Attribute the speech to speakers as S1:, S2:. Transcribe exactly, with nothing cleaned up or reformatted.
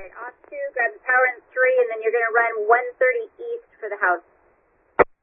S1: right, off two, grab the power in three, and then you're going to run one